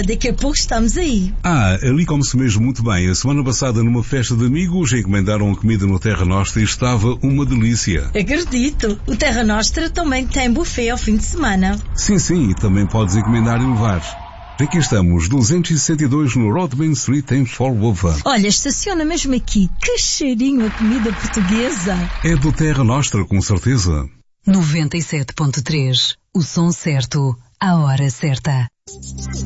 daqui a pouco estamos aí. Ali come-se mesmo muito bem. A semana passada, numa festa de amigos, encomendaram comida no Terra Nostra e estava uma delícia. Acredito. O Terra Nostra também tem buffet ao fim de semana. Sim, e também podes encomendar e levar. Aqui estamos, 262 no Rodman Street em Fall River. Olha, estaciona mesmo aqui. Que cheirinho a comida portuguesa. É do Terra Nostra, com certeza. 97.3. O som certo, a hora certa.